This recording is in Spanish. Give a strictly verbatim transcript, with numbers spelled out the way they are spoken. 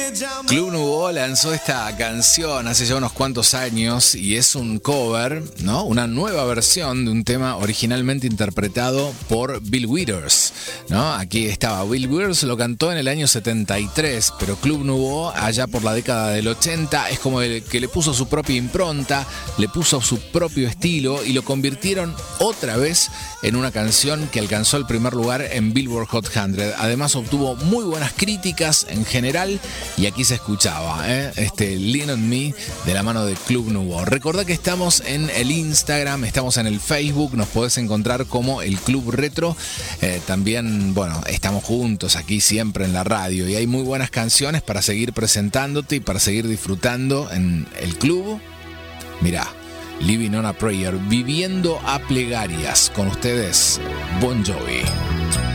Club Nouveau lanzó esta canción hace ya unos cuantos años y es un cover, ¿no? Una nueva versión de un tema originalmente interpretado por Bill Withers, ¿no? Aquí estaba, Bill Withers lo cantó en el año setenta y tres, pero Club Nouveau allá por la década del ochenta es como el que le puso su propia impronta, le puso su propio estilo y lo convirtieron otra vez en una canción que alcanzó el primer lugar en Billboard Hot cien. Además obtuvo muy buenas críticas en general y aquí se escuchaba, ¿eh? Este Lean on Me de la mano de Club Nouveau. Recordá que estamos en el Instagram, estamos en el Facebook, nos podés encontrar como el Club Retro. Eh, también, bueno, estamos juntos aquí siempre en la radio y hay muy buenas canciones para seguir presentándote y para seguir disfrutando en el club. Mirá, Living on a Prayer, viviendo a plegarias, con ustedes, Bon Jovi.